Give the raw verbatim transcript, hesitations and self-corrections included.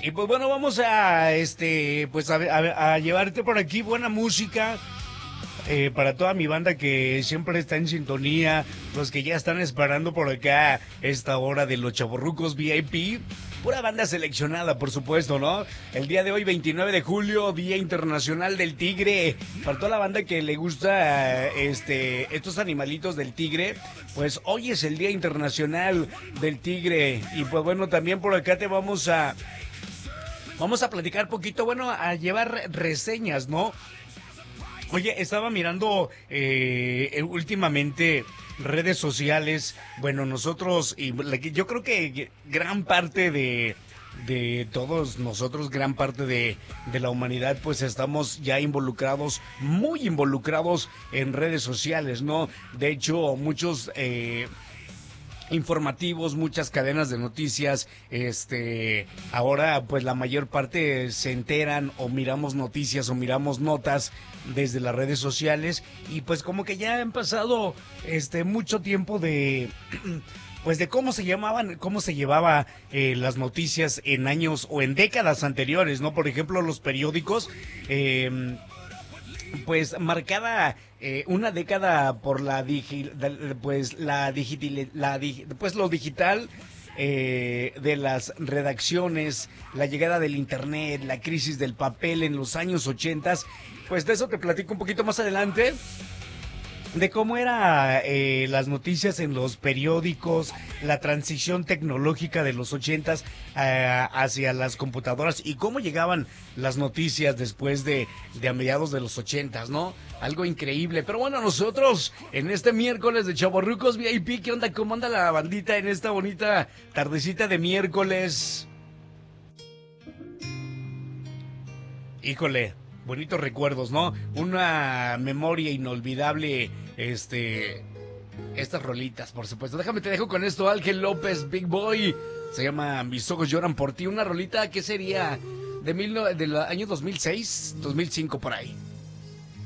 Y pues bueno, vamos a este pues a, a, a llevarte por aquí buena música. Eh, para toda mi banda que siempre está en sintonía, los que ya están esperando por acá esta hora de los Chavorrucos V I P, pura banda seleccionada, por supuesto, ¿no? El día de hoy, veintinueve de julio, Día Internacional del Tigre. Para toda la banda que le gusta este estos animalitos del tigre, pues hoy es el Día Internacional del Tigre. Y pues bueno, también por acá te vamos a vamos a platicar poquito, bueno, a llevar reseñas, ¿no? Oye, estaba mirando eh, últimamente redes sociales. Bueno, nosotros, y yo creo que gran parte de, de todos nosotros, gran parte de, de la humanidad, pues estamos ya involucrados, muy involucrados en redes sociales, ¿no? De hecho, muchos... Eh, informativos, muchas cadenas de noticias, este, ahora pues la mayor parte se enteran o miramos noticias o miramos notas desde las redes sociales y pues como que ya han pasado este mucho tiempo de pues de cómo se llamaban, cómo se llevaba eh, las noticias en años o en décadas anteriores, ¿no? Por ejemplo, los periódicos, eh, pues marcada eh, una década por la digi, pues la digital, la pues lo digital eh, de las redacciones, la llegada del internet, la crisis del papel en los años ochentas, pues de eso te platico un poquito más adelante. De cómo era eh, las noticias en los periódicos, la transición tecnológica de los ochentas eh, hacia las computadoras y cómo llegaban las noticias después de, de a mediados de los ochentas, ¿no? Algo increíble. Pero bueno, nosotros en este miércoles de Chavorrucos V I P, ¿qué onda? ¿Cómo anda la bandita en esta bonita tardecita de miércoles? Híjole, bonitos recuerdos, ¿no? Una memoria inolvidable, este, estas rolitas, por supuesto. Déjame te dejo con esto, Ángel López, Big Boy. Se llama Mis ojos lloran por ti, una rolita que sería de mil, del año dos mil seis, dos mil cinco por ahí.